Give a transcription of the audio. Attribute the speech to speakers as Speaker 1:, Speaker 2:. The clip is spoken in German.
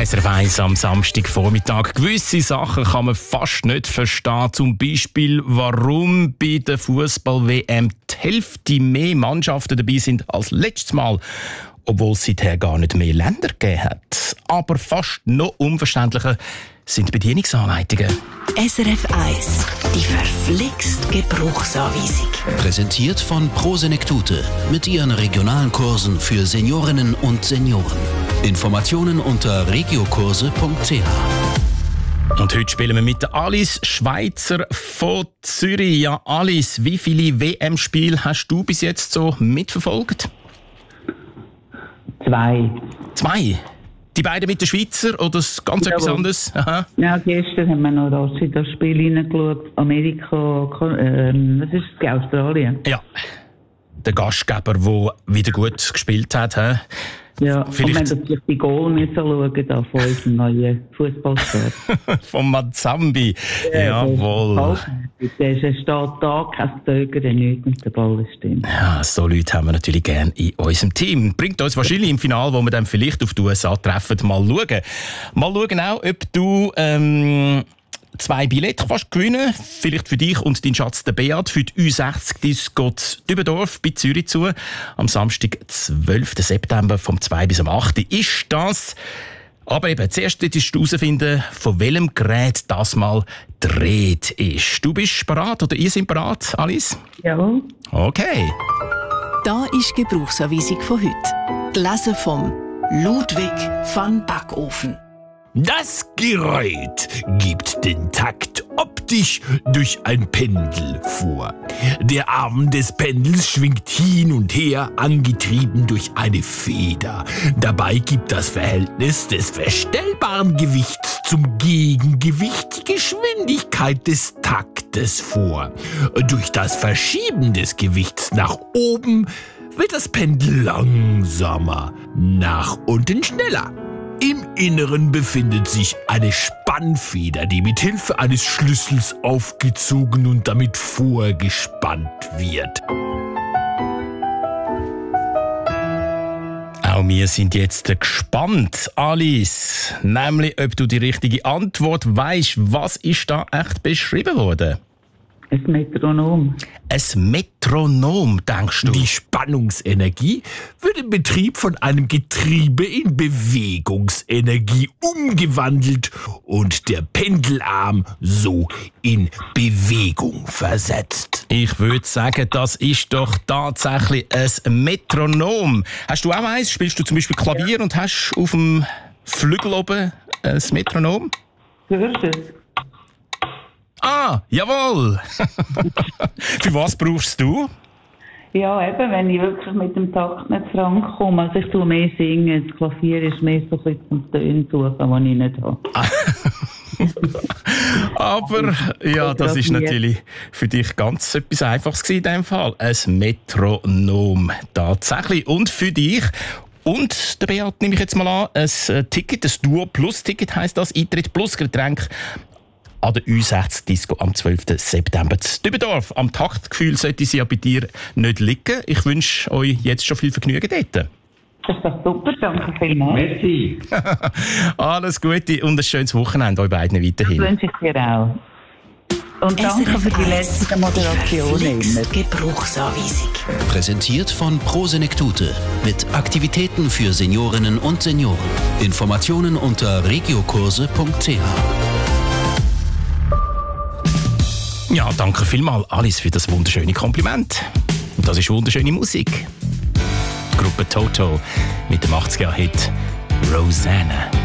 Speaker 1: SRF 1 am Samstagvormittag. Gewisse Sachen kann man fast nicht verstehen. Zum Beispiel, warum bei der Fußball-WM die Hälfte mehr Mannschaften dabei sind als letztes Mal, obwohl es seither gar nicht mehr Länder gegeben hat. Aber fast noch unverständlicher sind Bedienungsanleitungen.
Speaker 2: SRF 1, die verflixt Gebrauchsanweisung.
Speaker 3: Präsentiert von Pro Senektute mit ihren regionalen Kursen für Seniorinnen und Senioren. Informationen unter regiokurse.ch.
Speaker 1: Und heute spielen wir mit der Alice Schweizer von Zürich. Ja, Alice, wie viele WM-Spiele hast du bis jetzt so mitverfolgt?
Speaker 4: 2.
Speaker 1: 2? Die beiden mit der Schweizer oder ganz etwas anderes? Aha.
Speaker 4: Ja, gestern haben wir noch das Spiel reingeschaut. Amerika, was ist das? Australien?
Speaker 1: Ja, der Gastgeber, der wieder gut gespielt hat. He?
Speaker 4: Ja,
Speaker 1: vielleicht...
Speaker 4: und wenn das die Goal nicht so schauen, da von unserem neuen Fußballstar.
Speaker 1: Von Mazambi. Jawohl.
Speaker 4: Der steht da, kein Zögern, nichts mit der Ball stimmt.
Speaker 1: Ja, so Leute haben wir natürlich gerne in unserem Team. Bringt uns wahrscheinlich im Finale, wo wir dann vielleicht auf die USA treffen, mal schauen. Mal schauen auch, ob du 2 Billette kannst gewinnen. Vielleicht für dich und deinen Schatz, der Beat, für die U60 Disco Dübendorf bei Zürich zu. Am Samstag, 12. September, vom 2 bis am 8. ist das. Aber eben, zuerst solltest du herausfinden, von welchem Gerät das mal gedreht ist. Du bist bereit oder ihr seid bereit, Alice?
Speaker 4: Jawohl.
Speaker 1: Okay.
Speaker 2: Da ist die Gebrauchsanweisung von heute. Gelesen vom Ludwig van Backofen.
Speaker 5: Das Gerät gibt den Takt optisch durch ein Pendel vor. Der Arm des Pendels schwingt hin und her, angetrieben durch eine Feder. Dabei gibt das Verhältnis des verstellbaren Gewichts zum Gegengewicht die Geschwindigkeit des Taktes vor. Durch das Verschieben des Gewichts nach oben wird das Pendel langsamer, nach unten schneller. Im Inneren befindet sich eine Spannfeder, die mit Hilfe eines Schlüssels aufgezogen und damit vorgespannt wird.
Speaker 1: Auch wir sind jetzt gespannt, Alice. Nämlich, ob du die richtige Antwort weisst. Was ist da echt beschrieben worden?
Speaker 4: Ein Metronom.
Speaker 1: Ein Metronom, denkst du?
Speaker 5: Die Spannungsenergie wird im Betrieb von einem Getriebe in Bewegungsenergie umgewandelt und der Pendelarm so in Bewegung versetzt.
Speaker 1: Ich würde sagen, das ist doch tatsächlich ein Metronom. Hast du auch eins? Spielst du zum Beispiel Klavier und hast auf dem Flügel oben ein Metronom?
Speaker 4: Hörst du es?
Speaker 1: Ah, jawohl! Für was brauchst du?
Speaker 4: Ja, eben, wenn ich wirklich mit dem Takt nicht rankomme. Also ich tue mehr singen. Das Klavier ist mehr so ein bisschen zum Tönen suchen, die ich nicht habe.
Speaker 1: Aber ja, das ist natürlich für dich ganz etwas Einfaches in diesem Fall. Ein Metronom tatsächlich. Und für dich und der Beat nehme ich jetzt mal an, ein Ticket, ein Duo-Plus-Ticket heisst das, Eintritt plus Getränk an der U60 Disco am 12. September in Dübendorf. Am Taktgefühl sollte sie ja bei dir nicht liegen. Ich wünsche euch jetzt schon viel Vergnügen dort.
Speaker 4: Das ist doch super, danke vielmals.
Speaker 6: Merci.
Speaker 1: Alles Gute und ein schönes Wochenende euch beiden weiterhin.
Speaker 4: Das wünsche ich dir auch. Und danke für die letzte Moderation.
Speaker 2: Gebrauchsanweisung.
Speaker 3: Präsentiert von Pro Senektute mit Aktivitäten für Seniorinnen und Senioren. Informationen unter regiokurse.ch.
Speaker 1: Ja, danke vielmals, Alice, für das wunderschöne Kompliment. Und das ist wunderschöne Musik. Die Gruppe Toto mit dem 80er-Hit Rosanna.